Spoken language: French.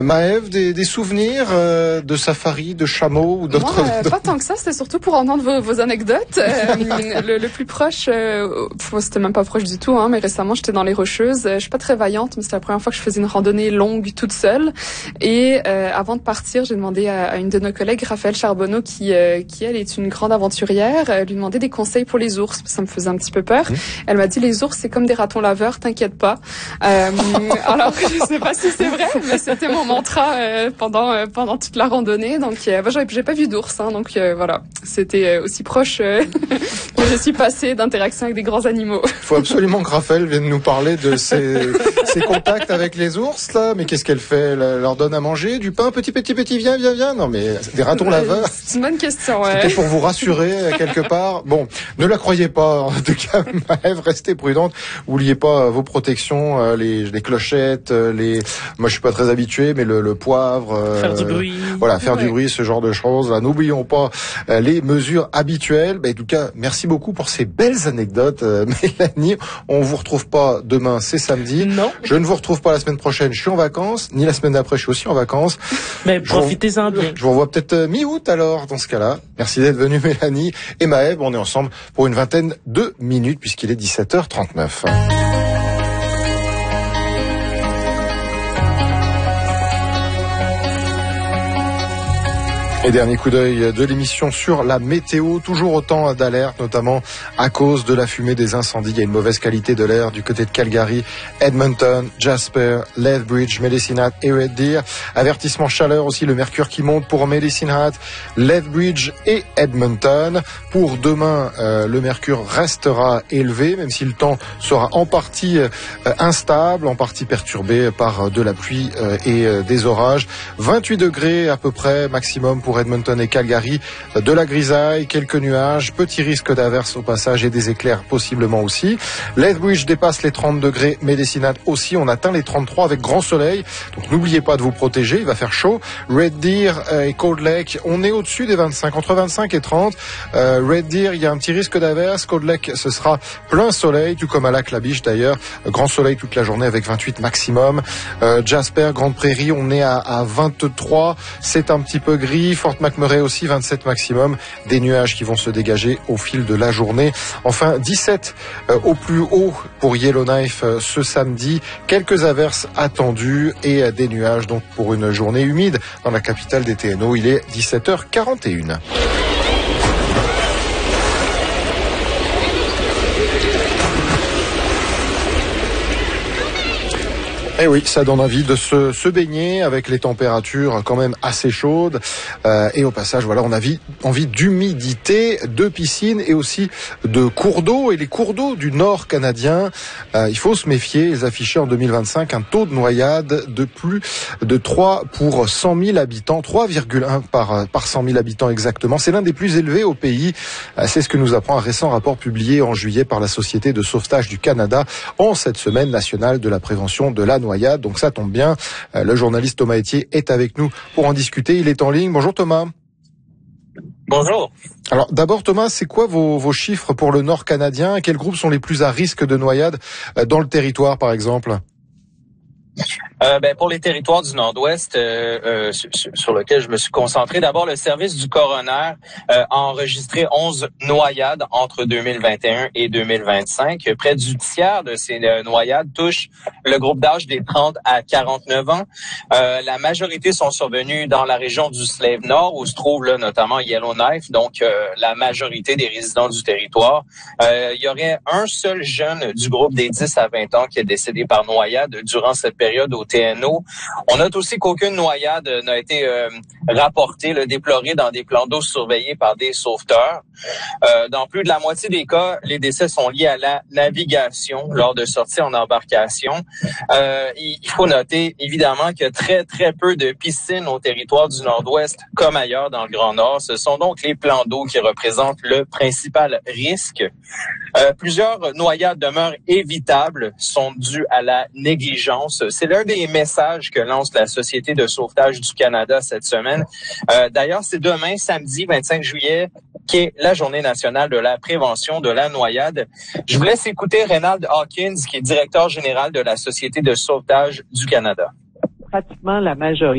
Maëve, des souvenirs de safari, de chameaux ou d'autres? Moi, pas tant que ça, c'était surtout pour entendre vos anecdotes. Le plus proche, c'était même pas proche du tout, mais récemment j'étais dans les Rocheuses. Je suis pas très vaillante, mais c'était la première fois que je faisais une randonnée longue toute seule. Et avant de partir, j'ai demandé à une de nos collègues, Raphaël Charbonneau, qui elle est une grande aventurière, lui demander des conseils pour les ours. Ça me faisait un petit peu peur. Elle m'a dit les ours c'est comme des ratons laveurs, t'inquiète pas. Alors je sais pas si c'est vrai, mais c'était mon mantra pendant toute la randonnée. Donc j'ai pas vu d'ours, donc voilà, c'était aussi proche que je suis passée d'interaction avec des grands animaux. Il faut absolument que Raphaël vienne nous parler de ses contacts avec les ours là. Mais qu'est-ce qu'elle fait? Elle leur donne à manger du pain, petit, viens. Non mais des ratons laveurs. C'est une bonne question. Ouais. C'était pour vous rassurer quelque part. Bon, ne la croyez pas. En tout cas, Maëve, restez prudente. N'oubliez pas vos protections, les clochettes, Moi, je suis pas très habitué, mais le poivre. Faire du bruit. Voilà, faire du bruit, ce genre de choses. Là, n'oublions pas les mesures habituelles. En tout cas, merci beaucoup pour ces belles anecdotes, Mélanie. On vous retrouve pas demain, c'est samedi. Non. Je ne vous retrouve pas la semaine prochaine, je suis en vacances. Ni la semaine d'après, je suis aussi en vacances. Mais profitez-en bien. Je vous revois peut-être mi-août alors, dans ce cas-là. Merci d'être venu, Mélanie. Et Maëve, on est ensemble pour une vingtaine de minutes, puisqu'il est 17h39. Et dernier coup d'œil de l'émission sur la météo, toujours autant d'alertes, notamment à cause de la fumée des incendies. Il y a une mauvaise qualité de l'air du côté de Calgary, Edmonton, Jasper, Lethbridge, Medicine Hat et Red Deer. Avertissement chaleur aussi, le mercure qui monte pour Medicine Hat, Lethbridge et Edmonton. Pour demain, le mercure restera élevé, même si le temps sera en partie instable, en partie perturbé par de la pluie et des orages. 28 degrés à peu près maximum pour Edmonton et Calgary, de la grisaille, quelques nuages, petit risque d'averses au passage et des éclairs possiblement aussi. Lethbridge dépasse les 30 degrés, Medicine Hat aussi, on atteint les 33 avec grand soleil, donc n'oubliez pas de vous protéger, il va faire chaud. Red Deer et Cold Lake, on est au-dessus des 25, entre 25 et 30. Red Deer, il y a un petit risque d'averse. Cold Lake, ce sera plein soleil, tout comme à Lac-la-Biche d'ailleurs, grand soleil toute la journée avec 28 maximum. Jasper, Grande Prairie, on est à 23, c'est un petit peu gris. Fort McMurray aussi, 27 maximum, des nuages qui vont se dégager au fil de la journée. Enfin, 17 au plus haut pour Yellowknife ce samedi. Quelques averses attendues et des nuages donc pour une journée humide dans la capitale des TNO. Il est 17h41. Eh oui, ça donne envie de se baigner avec les températures quand même assez chaudes. Et au passage, voilà, on a envie d'humidité, de piscine et aussi de cours d'eau. Et les cours d'eau du nord canadien, il faut se méfier. Ils affichaient en 2025 un taux de noyade de plus de 3 pour 100 000 habitants, 3,1 par 100 000 habitants exactement. C'est l'un des plus élevés au pays. C'est ce que nous apprend un récent rapport publié en juillet par la Société de sauvetage du Canada en cette semaine nationale de la prévention de la noyade. Donc ça tombe bien, le journaliste Thomas Etier est avec nous pour en discuter. Il est en ligne. Bonjour Thomas. Bonjour. Alors d'abord Thomas, c'est quoi vos chiffres pour le nord canadien? Quels groupes sont les plus à risque de noyade dans le territoire par exemple? Pour les territoires du Nord-Ouest sur lequel je me suis concentré, d'abord le service du coroner a enregistré 11 noyades entre 2021 et 2025. Près du tiers de ces noyades touchent le groupe d'âge des 30 à 49 ans. La majorité sont survenues dans la région du Slave Nord où se trouve là, notamment Yellowknife, donc la majorité des résidents du territoire. Il y aurait un seul jeune du groupe des 10 à 20 ans qui est décédé par noyade durant cette période au TNO. On note aussi qu'aucune noyade n'a été rapportée, déplorée dans des plans d'eau surveillés par des sauveteurs. Dans plus de la moitié des cas, les décès sont liés à la navigation lors de sorties en embarcation. Il faut noter évidemment qu'il y a très, très peu de piscines au territoire du Nord-Ouest comme ailleurs dans le Grand Nord. Ce sont donc les plans d'eau qui représentent le principal risque. Plusieurs noyades demeurent évitables, sont dues à la négligence. C'est l'un des messages que lance la Société de sauvetage du Canada cette semaine. D'ailleurs, c'est demain, samedi 25 juillet, qui est la Journée nationale de la prévention de la noyade. Je vous laisse écouter Reynald Hawkins, qui est directeur général de la Société de sauvetage du Canada. Pratiquement la majorité